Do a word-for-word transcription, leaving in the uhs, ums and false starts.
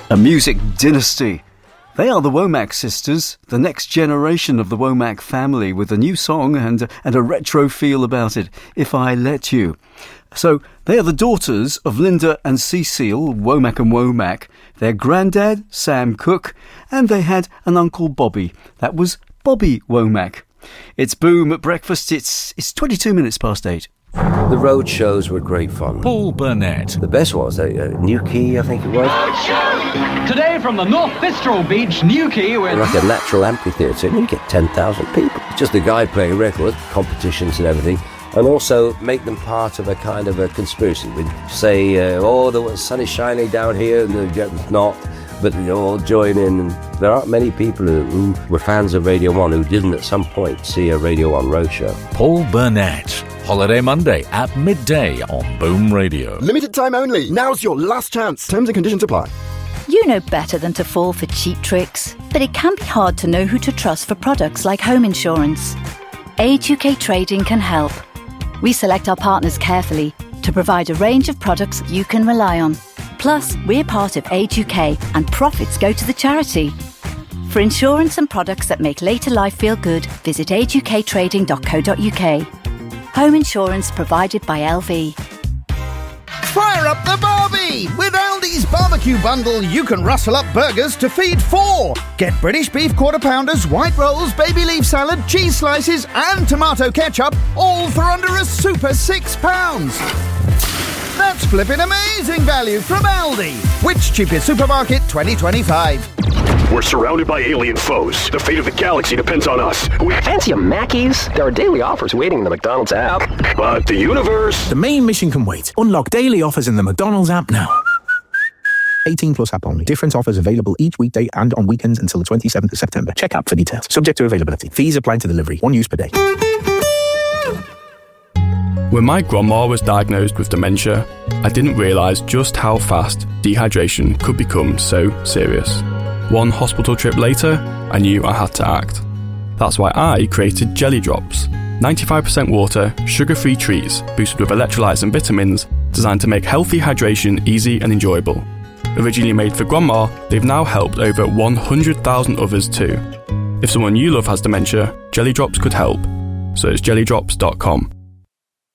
A music dynasty. They are the Womack sisters, the next generation of the Womack family, with a new song and, and a retro feel about it, If I Let You. So, they are the daughters of Linda and Cecile, Womack and Womack, their granddad, Sam Cooke, and they had an uncle Bobby. That was Bobby Womack. It's Boom at Breakfast. It's, it's twenty-two minutes past eight. The road shows were great fun. Paul Burnett. The best was uh, uh, Newquay, I think it was. Today from the North Fistral Beach, Newquay, where... Like a natural amphitheatre, and you get ten thousand people. Just a guy playing records, competitions and everything, and also make them part of a kind of a conspiracy. We'd say, uh, oh, the sun is shining down here, and it's not, but they all join in. And there aren't many people who, who were fans of Radio one who didn't at some point see a Radio one roadshow. Paul Burnett. Holiday Monday at midday on Boom Radio. Limited time only. Now's your last chance. Terms and conditions apply. You know better than to fall for cheap tricks, but it can be hard to know who to trust for products like home insurance. Age U K Trading can help. We select our partners carefully to provide a range of products you can rely on. Plus, we're part of Age U K and profits go to the charity. For insurance and products that make later life feel good, visit age u k trading dot co dot u k. Home insurance provided by L V. Fire up the barbie! With Aldi's barbecue bundle, you can rustle up burgers to feed four. Get British beef quarter pounders, white rolls, baby leaf salad, cheese slices, and tomato ketchup, all for under a super six pounds. That's flipping amazing value from Aldi. Which cheapest supermarket twenty twenty-five? We're surrounded by alien foes. The fate of the galaxy depends on us. We fancy a Mackies? There are daily offers waiting in the McDonald's app. But the universe... The main mission can wait. Unlock daily offers in the McDonald's app now. eighteen plus app only. Different offers available each weekday and on weekends until the twenty-seventh of September. Check app for details. Subject to availability. Fees apply to delivery. One use per day. When my grandma was diagnosed with dementia, I didn't realise just how fast dehydration could become so serious. One hospital trip later, I knew I had to act. That's why I created Jelly Drops. ninety-five percent water, sugar-free treats, boosted with electrolytes and vitamins, designed to make healthy hydration easy and enjoyable. Originally made for grandma, they've now helped over one hundred thousand others too. If someone you love has dementia, Jelly Drops could help. So it's jelly drops dot com.